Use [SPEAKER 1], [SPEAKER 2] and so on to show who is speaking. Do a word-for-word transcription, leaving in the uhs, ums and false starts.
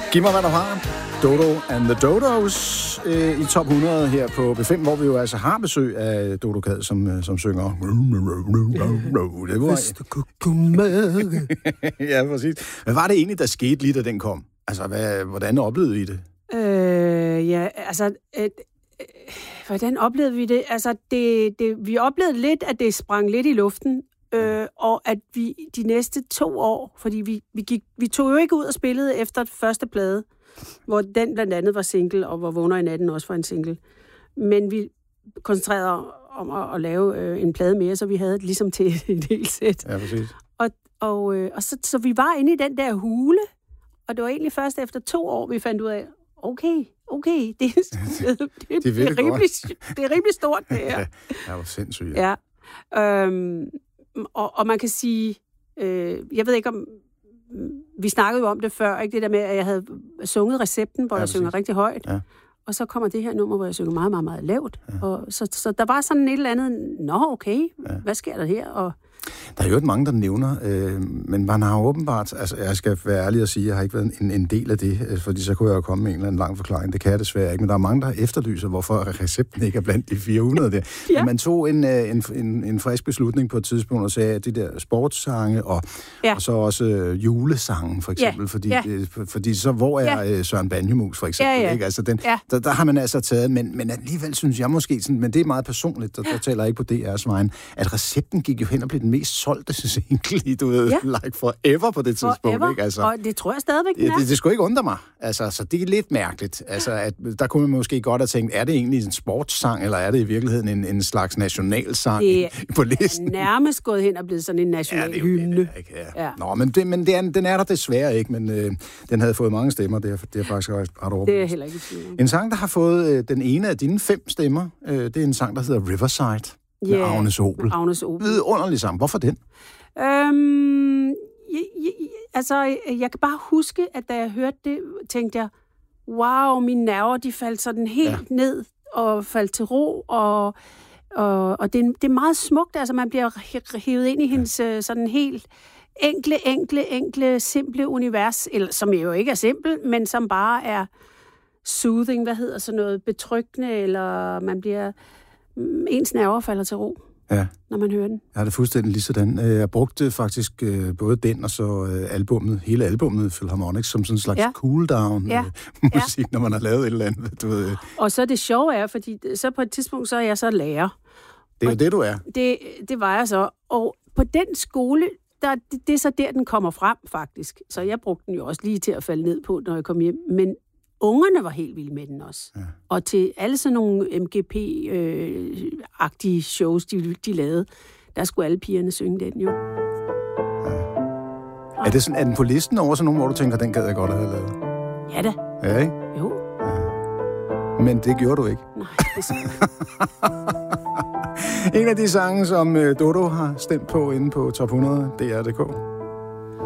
[SPEAKER 1] Giv mig, hvad du har. Dodo and the Dodos øh, i top hundrede her på B fem, hvor vi jo altså har besøg af Dodo Kad, som, som synger. Det var... ja, præcis. Hvad var det egentlig, der skete lige, da den kom? Altså, hvad, hvordan oplevede I det?
[SPEAKER 2] Øh, ja, altså... Øh, øh, hvordan oplevede vi det? Altså, det, det, vi oplevede lidt, at det sprang lidt i luften, øh, og at vi de næste to år, fordi vi, vi, gik, vi tog jo ikke ud og spillede efter første plade, hvor den blandt andet var single, og hvor Vågner i natten også var en single. Men vi koncentrerede om at, at lave øh, en plade mere, så vi havde det ligesom til et helt sæt.
[SPEAKER 1] Ja, præcis. Og,
[SPEAKER 2] og, øh, og så, så vi var inde i den der hule, og det var egentlig først efter to år, vi fandt ud af, okay, okay, det, det, det, det, det, er, rimelig, det er rimelig stort, det her.
[SPEAKER 1] Ja, det var sindssygt.
[SPEAKER 2] Ja. ja. Øhm, og, og man kan sige, øh, jeg ved ikke om, vi snakkede jo om det før, ikke det der med, at jeg havde sunget Recepten, hvor ja, jeg synger rigtig højt, ja. Og så kommer det her nummer, hvor jeg synger meget, meget, meget lavt. Ja. Og så, så der var sådan et eller andet, nå okay, ja. Hvad sker der her? Og
[SPEAKER 1] der er jo ikke mange, der nævner, øh, men man har åbenbart, altså jeg skal være ærlig at sige, at jeg har ikke været en, en del af det, øh, fordi så kunne jeg jo komme med en eller anden lang forklaring. Det kan jeg desværre ikke, men der er mange, der efterlyser, hvorfor Recepten ikke er blandt de fire hundrede der. Ja. Men man tog en, en, en, en frisk beslutning på et tidspunkt og sagde, at de der sportssange og, ja. Og så også øh, julesangen for eksempel, ja. Fordi, ja. Øh, fordi så hvor er ja. Søren Banjemus for eksempel, ja, ja. Ikke? Altså den, ja. der, der har man altså taget, men, men alligevel synes jeg måske, sådan, men det er meget personligt, der, der taler ikke på D R's vejen, at Recepten gik jo hen og blev den mest solgte single, du ved, ja. Like forever på det tidspunkt,
[SPEAKER 2] forever.
[SPEAKER 1] Ikke? Altså,
[SPEAKER 2] og det tror jeg stadigvæk, den er.
[SPEAKER 1] Det, det skulle ikke undre mig. Altså, så det er lidt mærkeligt. Altså, at der kunne man måske godt have tænkt, er det egentlig en sportssang, eller er det i virkeligheden en, en slags nationalsang
[SPEAKER 2] det
[SPEAKER 1] på listen?
[SPEAKER 2] Det er nærmest gået hen og blevet sådan en national ja, hymne.
[SPEAKER 1] Ja. Ja. Nå, men, det, men det er, den er der desværre ikke, men øh, den havde fået mange stemmer, det er, det er faktisk ret overbevist.
[SPEAKER 2] Det er heller ikke tvivl.
[SPEAKER 1] En sang, der har fået øh, den ene af dine fem stemmer, øh, det er en sang, der hedder Riverside. Med yeah, Agnes Obel.
[SPEAKER 2] Agnes Obel.
[SPEAKER 1] Vidunderlig sang. Hvorfor den?
[SPEAKER 2] Øhm, jeg, jeg, altså, jeg kan bare huske, at da jeg hørte det, tænkte jeg, wow, mine nerver, de faldt sådan helt ja. Ned og faldt til ro, og, og, og det, det er meget smukt. Altså, man bliver hævet ind i hendes ja. Sådan helt enkle, enkle, enkle, simple univers, eller, som jo ikke er simpel, men som bare er soothing, hvad hedder sådan noget, betryggende, eller man bliver... ens nerver falder til ro, ja. Når man hører den.
[SPEAKER 1] Ja, det er fuldstændig lige sådan. Jeg brugte faktisk både den og så albummet, hele albummet Philharmonics, som sådan en slags ja. Cool-down ja. Musik, ja. Når man har lavet et eller andet. Du ved.
[SPEAKER 2] Og så det sjove er, fordi så på et tidspunkt, så er jeg så lærer.
[SPEAKER 1] Det er jo det, du er.
[SPEAKER 2] Det, det var jeg så. Og på den skole, der, det, det er så der, den kommer frem, faktisk. Så jeg brugte den jo også lige til at falde ned på, når jeg kom hjem. Men ungerne var helt vilde med den også. Ja. Og til alle sådan nogle M G P-agtige øh, shows, de, de lavede, der skulle alle pigerne synge den jo.
[SPEAKER 1] Ja. Er, det sådan, er den på listen over sådan nogle, hvor du tænker, den gad jeg godt have lavet?
[SPEAKER 2] Ja da.
[SPEAKER 1] Ja, ikke?
[SPEAKER 2] Jo.
[SPEAKER 1] Ja. Men det gjorde du ikke?
[SPEAKER 2] Nej, det
[SPEAKER 1] En af de sange, som Dodo har stemt på inde på top hundrede, D R punktum D K.